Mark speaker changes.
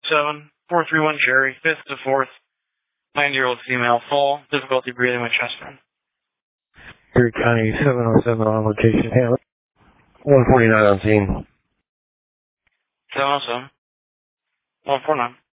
Speaker 1: 431 Cherry, 5th to 4th, 90-year-old female, fall, difficulty breathing with chest pain.
Speaker 2: Erie County 707 on location, Hamlet. 149 on scene.
Speaker 1: 707. 149.